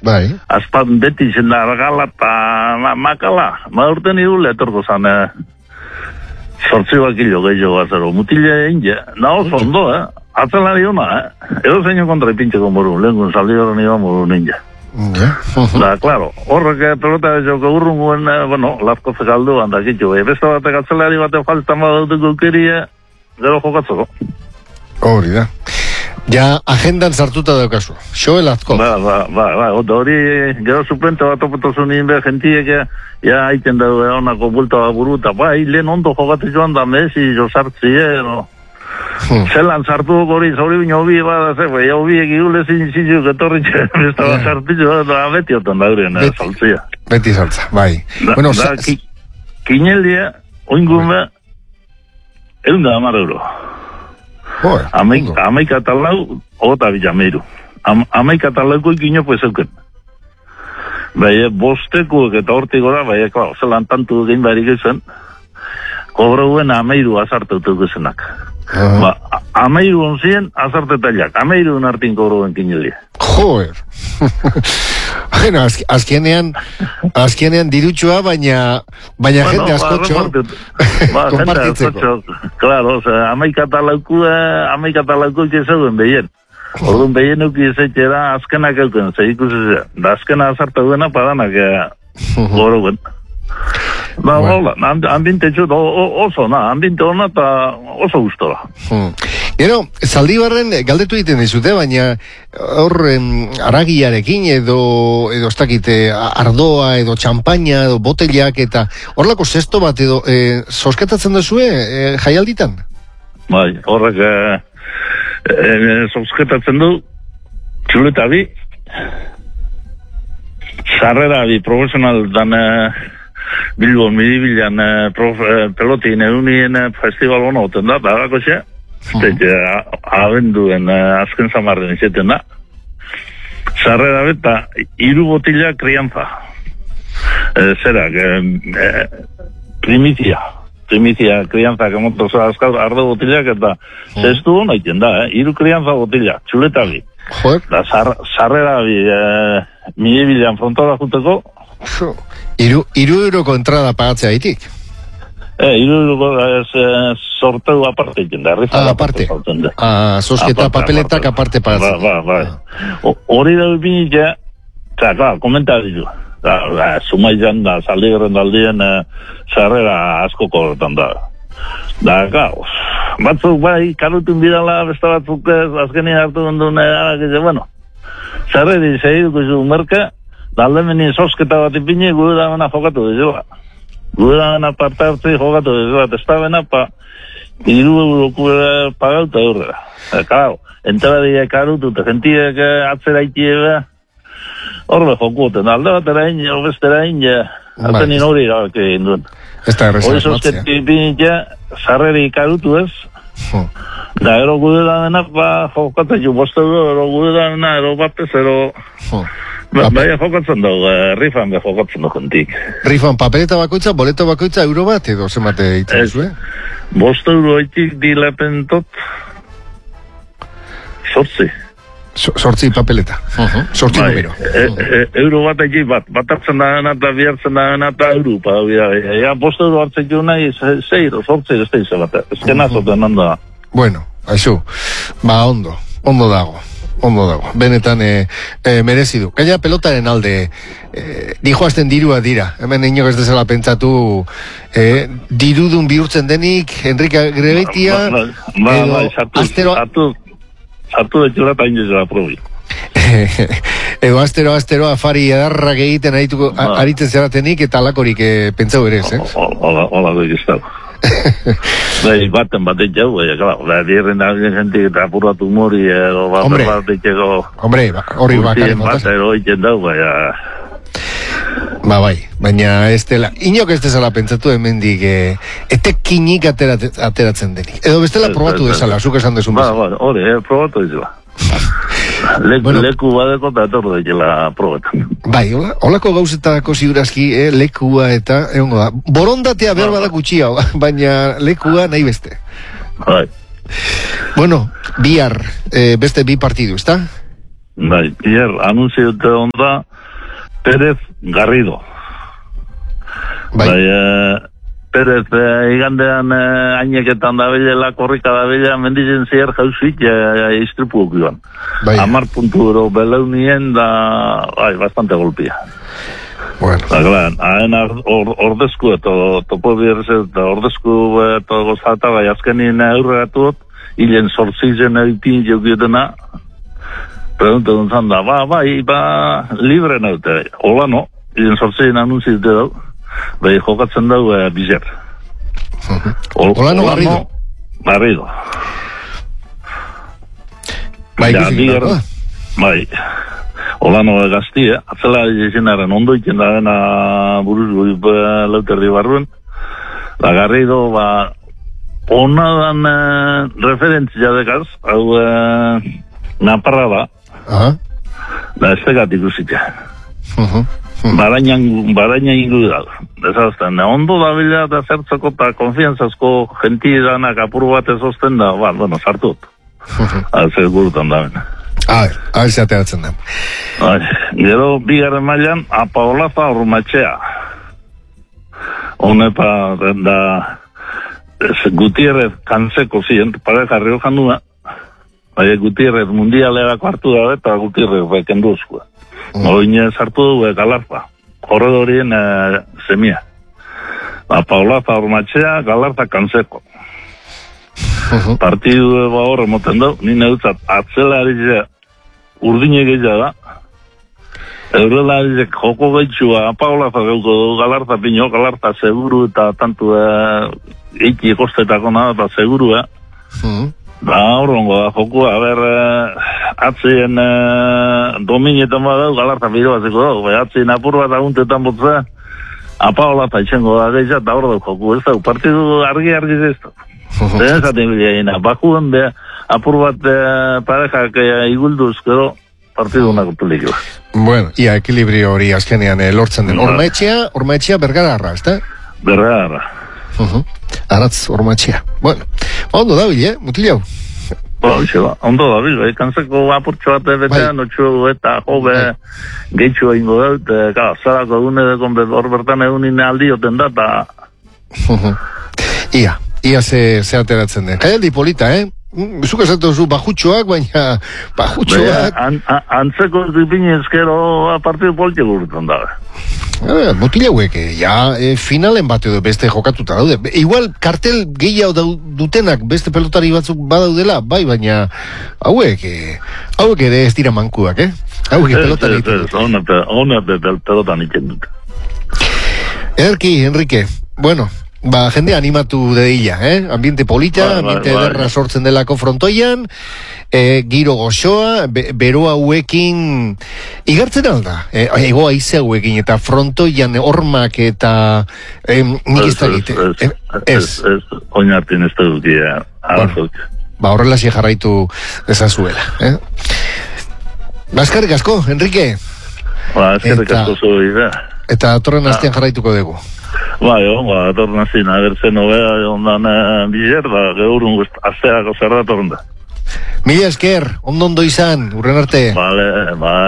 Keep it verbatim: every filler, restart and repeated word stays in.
Bai. Azpan beti zen da argala eta makala. Ma urten irule etorko zan, sortzi bakilo gehiago azero. Mutile egin, na oso ondo, eh? Atzelari hona, eh? Edo zeino kontra ipintxeko moru, lehengun saldi horren iba moru ninja. Da, claro, horrek pelota joko urrunguen, bueno, lazkoze galduan da kitxo, beste batek atzelari bate falta madautuko keria, gero jokatzeko. Hori da. Ja, agendan sartuta daukazu. Xoe Lazko. Ba, ba, ba, ba, hori gero suplente bat opetazun inbe gentiek, ja, haiten da honako bulta buruta, ba, lehen ondo jokatu joan da, Messi, jo sartzi, no? Zelan sartu hori, zauri bine hobi bada ze, bai, hobi egigule zintzitzu, getorritxe, besta bat sartitzu, da beti otan da horien, saltzia. Beti saltza, bai. Da, bueno, da, ki, kinelia, oingume, egun da amar euro. Amaik atalau, ogota bilameiru. Amaik atalauko ikinopo ezeuken. Bai, bostekuek eta hortik gora, bai, klar, zelan tantu gein barik ezen, kobrauen ameiru azarteutuk ezenak. Uh-huh. Ba, ameiru onzien azartetaiak, ameiru nartin kobrauen kinelia. Joder! Bueno, az, azkenean, azkenean dirutxua, baina, baina bueno, jende askotxo. Ba, jende askotxo, claro, oza, amaikatalauku, amaikatalauku ikezaguen behien. Orduan behien euki izetxera azkenak euken, ze ikusi da azkena azarta duena padanak goroen. Ba, hola, ambinte txut oso, na, ambinte hona eta oso gustora. Gero, Zaldibarren galdetu egiten dizute, baina hor aragiarekin edo edo ez dakite ardoa edo txampaina edo botellak eta horlako zesto bat edo e, sosketatzen duzue e, jaialditan? Bai, horrek e, e, sosketatzen du txuleta bi sarrera bi profesional dan e, Bilbon, Miribilan e, e, pelotin egunien e, festival hona oten da, bagako xe Zete, abenduen azken zamarren izeten da. Zarrera beta, iru botila krianza. E, zerak, e, primizia. Primizia krianza, kemotoza azkal, ardo botilak eta zestu hona iten da, eh? Iru krianza botila, txuleta bi. Da, zarrera bi, e, mili bilan frontora juteko. Iru, iru euroko entrada pagatzea haitik? Eh, iru eh, sorteu aparte egin da, ah, aparte. Ah, sosketa papeletak aparte pagatzen. Ba, ba, ba. Hori da bini ja, eta, klar, komentari du. Sumaizan da, zaldi gerren daldien, zarrera askoko horretan da. Da, klar, batzuk bai, karutun bidala, besta batzuk azkenin hartu dundun, eh, bueno, zarreri zehiduko izu merke, dalde meni sosketa bat ipini, gure da mena jokatu dizela. Gudan aparte hartzi jokatu bat, ez da bena, pa, iru euroku pagauta eurrera. E, claro, entradia karutu, eta gentiek atzera itiebe, horbe jokuoten, alde bat erain, obeste erain, atzen nien hori irabak egin duen. Ez da errezak matzia. Hori sosketi pinitxe, zarreri karutu ez, da ero gudan dena, pa, jokatu ju boste euro, ero gudan dena, ero batez, ero... Baina jokatzen dugu, rifan be jokatzen dugu jentik. Rifan papeleta bakoitza, boleta bakoitza, euro bat edo zemate egiten zuen? Bost euro haitik dilepentot, sortzi. Sortzi papeleta, sortzi numero. Euro bat egin bat, bat hartzen da gana eta bihartzen da gana eta euro, ja, bost euro hartzen jo nahi, zeiro, sortzi ez da izan bat, ezken azoten handa. Bueno, haizu, ba ondo, ondo dago. Ondo dago, benetan e, e, merezidu. Gaina pelotaren alde, e, dijoazten dirua dira. Hemen inok ez dezala pentsatu e, dirudun bihurtzen denik, Enrika Grebetia, ba, ba, ba, edo ba, sartu, astero... Sartu, sartu de txura eta indizela probi. edo astero, astero, afari edarrak egiten arituko, ba. aritzen zeratenik, eta alakorik e, pentsau ere, eh? Hola, hola, doik ez dago. Bai, baten batek jau, bai, klar, dierren da gente eta apuratu mori, edo batek ego... Hombre, horri bakaren motaz. Bat, ero iken dau, bai, Ba, bai, baina ez dela, inok ez dezala pentsatu hemendik, eh, etekinik aterat, ateratzen denik. Edo bestela probatu dezala, zuk esan dezun bezala. Ba, ba, hori, eh, probatu dezala. Leku, bueno, leku badeko eta etorro dekela probatan. Bai, holako gauzetako ziurazki, eh, lekua eta, egongo da, borondatea behar badak utxia, baina lekua nahi beste. Bai. Bueno, bihar, eh, beste bi partidu, ezta? Bai, bihar, anunziote onda, Pérez Garrido. Bai. Bai, eh, Pérez, eh, igandean eh, aineketan da bilela, korrika da bilela, mendizen zier jauzit, eh, istripu okioan. Bai. Amar puntu ero beleunien da, bai, bastante golpia. Bueno. Da, klar, haen or, ordezku eta topo bierz eta ordezku eta gozata, bai, azkenin aurreratut, hilen sortzizen eitin jokietena, pregunta duntzan da, ba, bai, ba, libre naute, hola no, hilen sortzizen anuntziz dut, bai, jokatzen dau e, bizer. Hola no, Garrido. Garrido. Bai, ja, ikusi bigar, da. bai, Olano gaztie, atzela izinaren ondo iken da dena buruz goi lauterri barruen. Da Garrido, ba, ona dan eh, referentzia dekaz, hau eh, naparra da, Aha. da ez tegat ikusitza. Uh-huh. Barainan, baraina ingu da. Desazten, ondo da bila da zertzeko eta konfiantzazko genti danak apur bat ezozten da, ba, bueno, sartut. Alzer gurutan da bena. A ver, a ver si ateratzen da. Bai, gero, bigarren mailan, Apaolaza Ormatxea. Honepa, da, ez, Gutierrez kantzeko ziren, pareja Riojan nua, bai, Gutierrez mundialerako hartu da, eta Gutierrez bekenduzkoa. Mm. Oine sartu du, Galarza, korredorien e, semia. Apaolaza Ormatxea, Galarza kantzeko. Uh-huh. Partidu ba horre moten dau, nina dutzat, atzela ari urdine gehiago da, eurela ari joko gaitxua, Apaolaza gauko du, Galarza pino, Galarza seguru eta tantu da, eiki ekostetako nada eta seguru, eh? Uh-huh. Da, horrengo da, joku, a ber, atzien eh, dominetan badau, Galarza biro batziko dau, bai, atzien apur bat aguntetan botza, Apaolaza itxengo da gehiago, eta hor dau joku, ez da, partidu argi-argi ez da. Zeren zaten bideaina, bakuen be, apur bat e, parejak e, igulduz, gero, partidu unako pelikua. Bueno, ia, ekilibrio hori azkenean eh, lortzen den. Ormaetxea, Ormaetxea Bergararra, ez da? Bergararra. Uh-huh. Aratz, Ormaetxea. Bueno, ondo da bil, eh, mutilau? Ba, ba, ondo da bil, bai, kantzeko apurtxo bat ebetean, bai. Otxu eta jobe bai. Gehitxua ingo daut, e, ka, zarako egune dekon hor bertan egunin aldioten da, eta... Uh-huh. Ia. Ia ze, ze ateratzen den. Jaialdi polita, eh? Zuk esatu zu bajutxoak, baina bajutxoak... An, an, antzeko dipinezkero partidu politik urtetan da. Eh, mutilauek, ja, e, finalen bat edo beste jokatuta daude. Igual, kartel gehiago dutenak beste pelotari batzuk badaudela, bai, baina hauek, e, hauek ere ez dira mankuak, eh? Hauek e, pelotari ditu dute. Ez, honete pelotan iken dute. Ederki, Enrique, bueno... Ba, jende animatu dedila, eh? Ambiente polita, ba, ambiente ba, ederra ba, sortzen delako frontoian, e, giro goxoa, be, beroa huekin, igartzen alda, e, ego aize huekin, eta frontoian hormak eta e, nik ez da egite. Ez, ez, ez, oinartin ez da dutia, arazok. Ba, horrela si jarraitu ezazuela, eh? Baskarrik asko, Enrique. Ba, eskerrik asko zu idea. Eta atorren astean jarraituko dugu. Ba, jo, ba, atorren astean, agertzen nobea, ondan eh, biler, da, geurun asteako zer da torren da. Mila esker, ondo ondo izan, urren arte. Vale, ba.